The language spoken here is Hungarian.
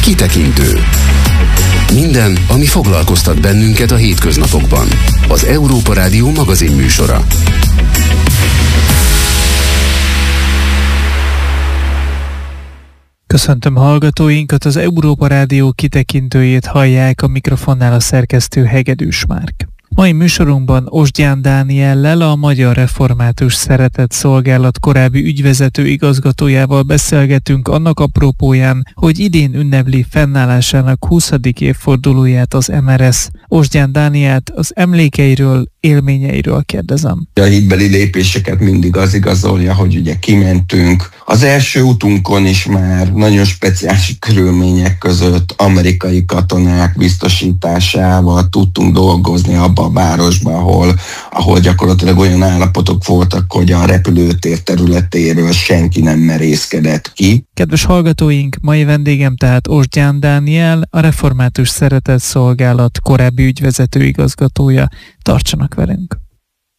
Kitekintő. Minden, ami foglalkoztat bennünket a hétköznapokban. Az Európa Rádió magazin műsora. Köszöntöm hallgatóinkat, az Európa Rádió kitekintőjét hallják, a mikrofonnál a szerkesztő Hegedűs Márk. Mai műsorunkban Osgyán Dániellel, a Magyar Református Szeretetszolgálat korábbi ügyvezető igazgatójával beszélgetünk annak apropóján, hogy idén ünnepli fennállásának 20. évfordulóját az MRS. Osgyán Dánielt az emlékeiről, élményeiről kérdezem. A hitbeli lépéseket mindig az igazolja, hogy ugye kimentünk. Az első utunkon is már nagyon speciális körülmények között amerikai katonák biztosításával tudtunk dolgozni abban a városban, ahol gyakorlatilag olyan állapotok voltak, hogy a repülőtér területéről senki nem merészkedett ki. Kedves hallgatóink, mai vendégem tehát Osgyán Dániel, a Református Szeretetszolgálat korábbi ügyvezető igazgatója. Tartsanak velünk!